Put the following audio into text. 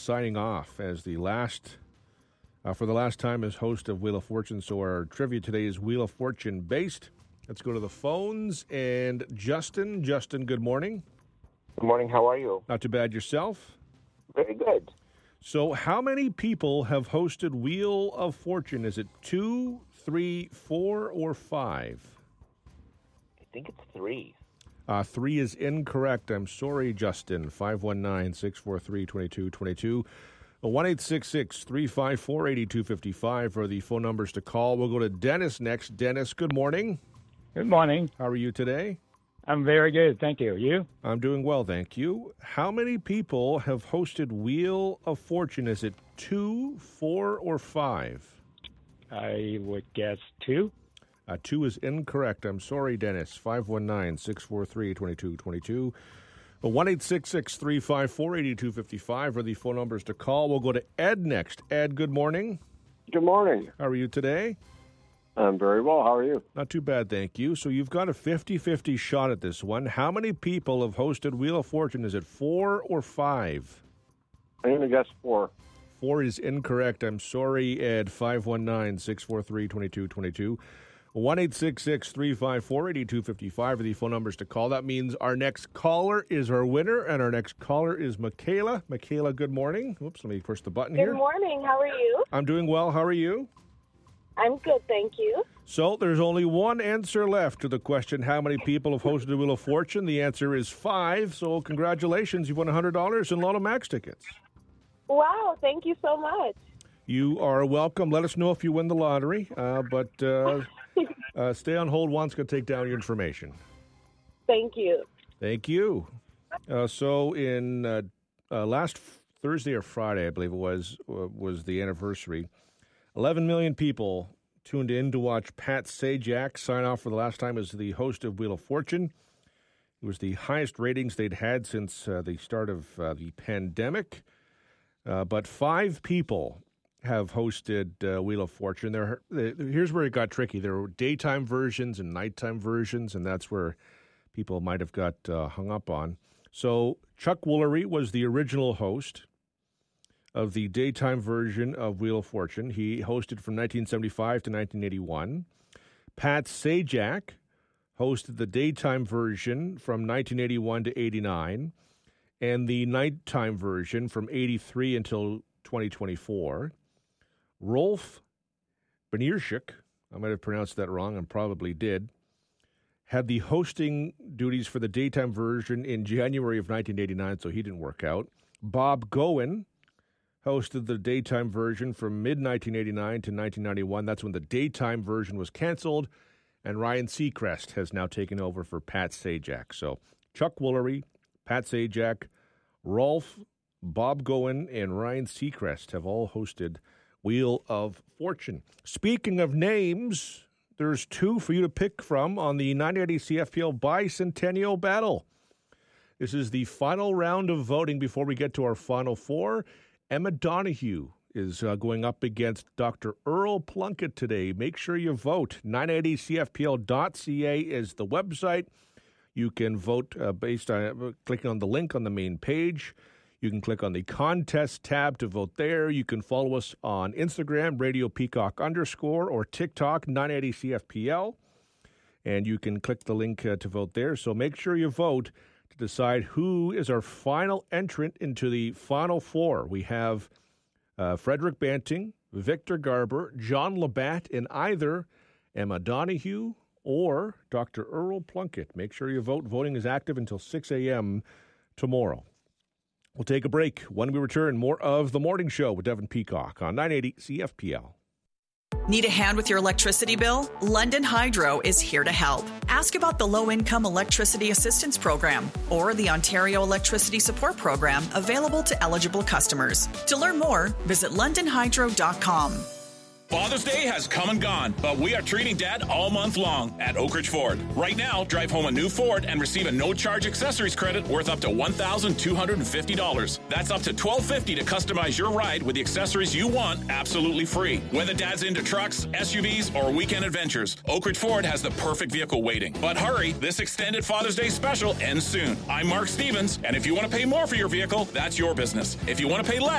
signing off as the last, for the last time as host of Wheel of Fortune. So our trivia today is Wheel of Fortune based. Let's go to the phones. And Justin. Justin, good morning. Good morning. How are you? Not too bad. Yourself? Very good. So how many people have hosted Wheel of Fortune? Is it 2, 3, 4, or 5? I think it's 3. 3 is incorrect. I'm sorry, Justin. 519-643-2222. 1-866-354-8255 are the phone numbers to call. We'll go to Dennis next. Dennis, good morning. Good morning. How are you today? I'm very good, thank you. You? I'm doing well, thank you. How many people have hosted Wheel of Fortune? Is it 2, 4, or 5? I would guess 2. 2 is incorrect. I'm sorry, Dennis. 519-643-2222. 1-866-354-8255 are the phone numbers to call. We'll go to Ed next. Ed, good morning. Good morning. How are you today? I'm very well. How are you? Not too bad, thank you. So you've got a 50-50 shot at this one. How many people have hosted Wheel of Fortune? Is it 4 or 5? I'm going to guess 4. 4 is incorrect. I'm sorry, Ed. 519-643-2222. 1-866-354-8255 are the phone numbers to call. That means our next caller is our winner, and our next caller is Michaela. Michaela, good morning. Oops, let me push the button here. Good morning. How are you? I'm doing well. How are you? I'm good, thank you. So there's only one answer left to the question, how many people have hosted Wheel of Fortune? The answer is 5. So congratulations. You've won $100 in Lotto Max tickets. Wow, thank you so much. You are welcome. Let us know if you win the lottery, but stay on hold. Juan's going to take down your information. Thank you. Thank you. So in last Thursday or Friday, I believe it was the anniversary, 11 million people tuned in to watch Pat Sajak sign off for the last time as the host of Wheel of Fortune. It was the highest ratings they'd had since the start of the pandemic. But 5 people have hosted Wheel of Fortune. Here's where it got tricky. There were daytime versions and nighttime versions, and that's where people might have got hung up on. So Chuck Woolery was the original host of the daytime version of Wheel of Fortune. He hosted from 1975 to 1981. Pat Sajak hosted the daytime version from 1981 to 89, and the nighttime version from 83 until 2024. Rolf Benirschik, I might have pronounced that wrong and probably did, had the hosting duties for the daytime version in January of 1989, so he didn't work out. Bob Goen hosted the daytime version from mid-1989 to 1991. That's when the daytime version was canceled, and Ryan Seacrest has now taken over for Pat Sajak. So Chuck Woolery, Pat Sajak, Rolf, Bob Goen, and Ryan Seacrest have all hosted Wheel of Fortune. Speaking of names, there's 2 for you to pick from on the 980 CFPL Bicentennial Battle. This is the final round of voting before we get to our final 4. Emma Donahue is going up against Dr. Earl Plunkett today. Make sure you vote. 980cfpl.ca is the website. You can vote based on clicking on the link on the main page. You can click on the contest tab to vote there. You can follow us on Instagram, Radio Peacock _ or TikTok, 980CFPL. And you can click the link to vote there. So make sure you vote to decide who is our final entrant into the final 4. We have Frederick Banting, Victor Garber, John Labatt, and either Emma Donahue or Dr. Earl Plunkett. Make sure you vote. Voting is active until 6 a.m. tomorrow. We'll take a break. When we return, more of The Morning Show with Devin Peacock on 980 CFPL. Need a hand with your electricity bill? London Hydro is here to help. Ask about the Low-Income Electricity Assistance Program or the Ontario Electricity Support Program available to eligible customers. To learn more, visit londonhydro.com. Father's Day has come and gone, but we are treating Dad all month long at Oak Ridge Ford. Right now, drive home a new Ford and receive a no-charge accessories credit worth up to $1,250. That's up to $1,250 to customize your ride with the accessories you want absolutely free. Whether Dad's into trucks, SUVs, or weekend adventures, Oak Ridge Ford has the perfect vehicle waiting. But hurry, this extended Father's Day special ends soon. I'm Mark Stevens, and if you want to pay more for your vehicle, that's your business. If you want to pay less,